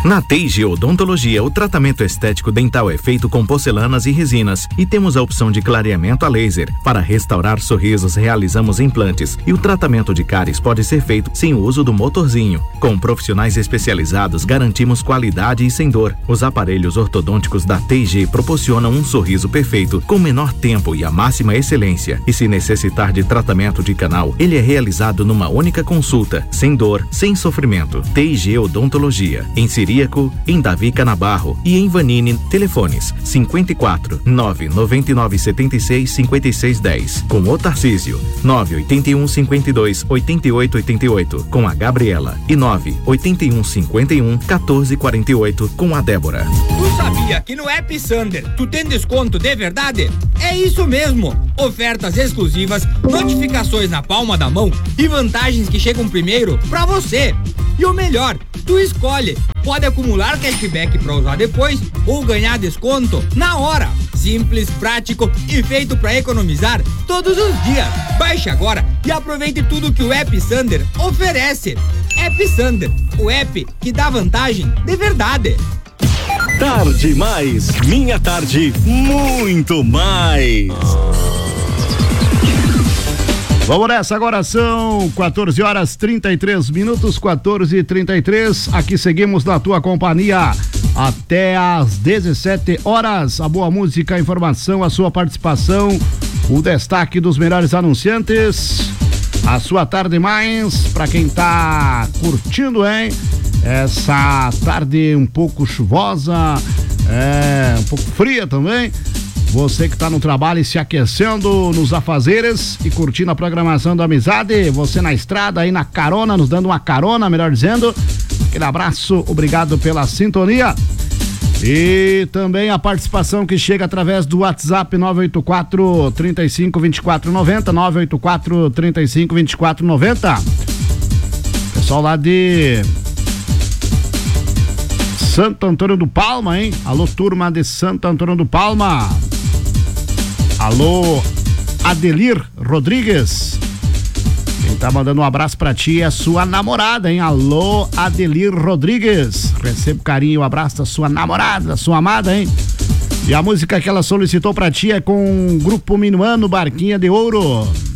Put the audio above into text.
Na TG Odontologia, o tratamento estético dental é feito com porcelanas e resinas e temos a opção de clareamento a laser. Para restaurar sorrisos, realizamos implantes e o tratamento de cáries pode ser feito sem o uso do motorzinho. Com profissionais especializados, garantimos qualidade e sem dor. Os aparelhos ortodônticos da TG proporcionam um sorriso perfeito, com menor tempo e a máxima excelência. E se necessitar de tratamento de canal, ele é realizado numa única consulta, sem dor, sem sofrimento. TG Odontologia, em Ciríaco, em Davi Canabarro e em Vanini. Telefones 54 999 76 56 10 com o Tarcísio, 981 52 88 88 com a Gabriela e 981 51 14 48 com a Débora. Tu sabia que no App Sander tu tem desconto de verdade? É isso mesmo! Ofertas exclusivas, notificações na palma da mão e vantagens que chegam primeiro pra você. E o melhor, tu escolhe. Pode acumular cashback pra usar depois ou ganhar desconto na hora. Simples, prático e feito pra economizar todos os dias. Baixe agora e aproveite tudo que o App Sander oferece. App Sander, o app que dá vantagem de verdade. Tarde mais, minha tarde, muito mais. Vamos nessa, agora são 14 horas 33 minutos, 14h33. Aqui seguimos na tua companhia até às 17 horas. A boa música, a informação, a sua participação, o destaque dos melhores anunciantes. A sua tarde mais, pra quem tá curtindo, hein? Essa tarde um pouco chuvosa, um pouco fria também. Você que está no trabalho e se aquecendo nos afazeres e curtindo a programação da Amizade, você na estrada aí na carona, nos dando uma carona, melhor dizendo, aquele abraço, obrigado pela sintonia. E também a participação que chega através do WhatsApp 984 35 24 90, 984 35 24 90. Pessoal lá de Santo Antônio do Palma, hein? Alô, turma de Santo Antônio do Palma. Alô, Adelir Rodrigues. Quem tá mandando um abraço pra ti é a sua namorada, hein? Alô, Adelir Rodrigues. Receba o carinho, o abraço da sua namorada, da sua amada, hein? E a música que ela solicitou pra ti é com o Grupo Minuano, Barquinha de Ouro.